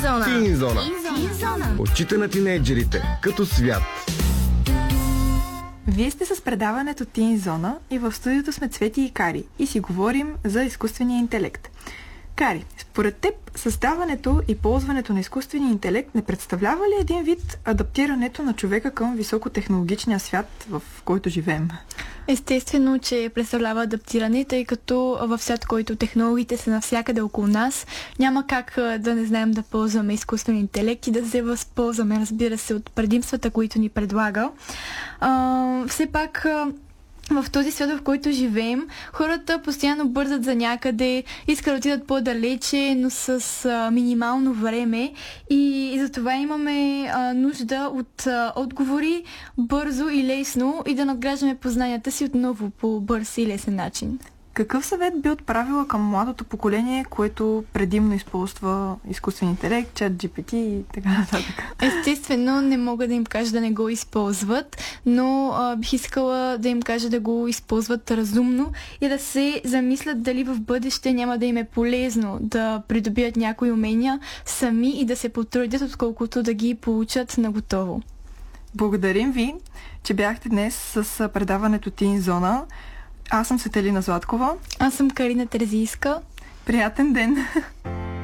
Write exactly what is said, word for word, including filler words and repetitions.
зона. Тин зона. Тин зона. Очите на тинейджерите като свят. Вие сте с предаването Тин зона и в студиото сме Цвети и Кари и си говорим за изкуствения интелект. Кари, според теб създаването и ползването на изкуствения интелект не представлява ли един вид адаптирането на човека към високотехнологичния свят, в който живеем? Естествено, че представлява адаптиране, тъй като във свят, който технологиите са навсякъде около нас, няма как да не знаем да ползваме изкуствен интелект и да се възползваме, разбира се, от предимствата, които ни предлага. А, все пак... В този свят, в който живеем, хората постоянно бързат за някъде, искат да отидат по-далече, но с а, минимално време и, и затова имаме а, нужда от а, отговори бързо и лесно и да надграждаме познанията си отново по бърз и лесен начин. Какъв съвет би отправила към младото поколение, което предимно използва изкуствен интелект, чат джи пи ти и така нататък? Естествено, не мога да им кажа да не го използват, но а, бих искала да им кажа да го използват разумно и да се замислят дали в бъдеще няма да им е полезно да придобият някои умения сами и да се потрудят, отколкото да ги получат наготово. Благодарим ви, че бяхте днес с предаването Тин зона. Аз съм Светелина Златкова. Аз съм Карина Терзийска. Приятен ден!